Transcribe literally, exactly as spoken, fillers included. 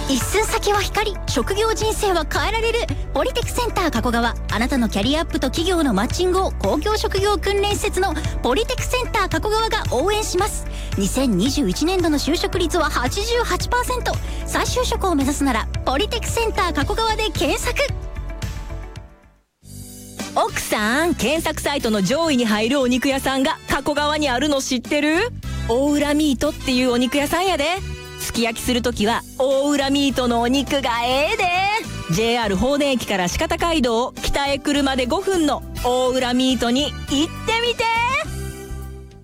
一寸先は光、職業人生は変えられる。ポリテクセンター加古川、あなたのキャリアアップと企業のマッチングを公共職業訓練施設のポリテクセンター加古川が応援します。にせんにじゅういちねんどの就職率は はちじゅうはちパーセント。 再就職を目指すならポリテクセンター加古川で検索。 奥さん、検索サイトの上位に入るお肉屋さんが加古川にあるの知ってる？大浦ミートっていうお肉屋さんやで。すき焼きするときは大浦ミートのお肉がええで。 ジェイアール 放電駅から四方街道を北へ車でごふんの大浦ミートに行ってみて。